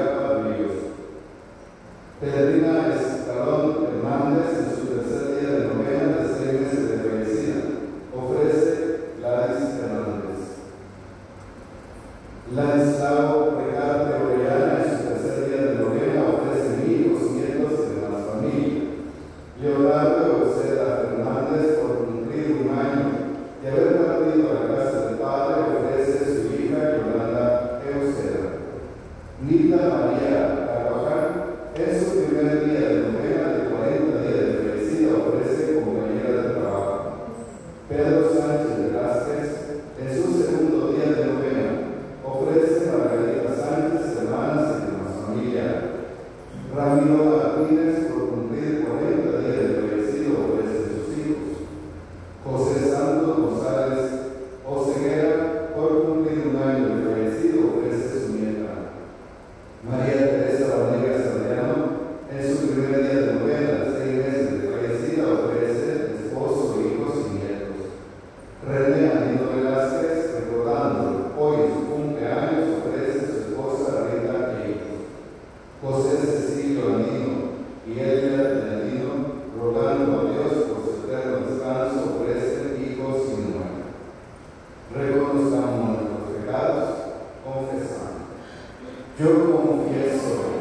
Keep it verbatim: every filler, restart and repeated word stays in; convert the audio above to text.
Yapa Ríos. Pedrina Escalón Hernández, en su tercer día de novena de seis meses de fallecida, ofrece Gladys Hernández. Ladislao Recarte Orellana, en su tercer día de novena, ofrece hijos, nietos y demás familia. Leonardo Euseda Fernández, por cumplir un año y haber partido a la casa del Padre, ofrece su hija Yolanda Euseda. Nita María Carvajal, en su primer día de novena de cuarenta días de fallecida, ofrece compañera de trabajo. Pedro Sánchez Velázquez, en su segundo día de novena, ofrece Margarita Sánchez, hermanas y demás familia. Ramiro Martínez, por cumplir cuarenta días de fallecido, ofrece sus hijos. José Santos González Oseguera, por cumplir un año de fallecido, ofrece su nieta. María Teresa Vanegas Adriano, en su primer día de novena, seis meses de fallecida, ofrece esposo, hijos y nietos. René Andino Velázquez, recordando hoy su cumpleaños, ofrece su esposa Rita e hijos. José Cecilio Andino y Elia Andino, rogando a Dios por su eterno descanso, ofrecen hijos y nuera. Reconozcamos nuestros pecados, confesando. Yo confieso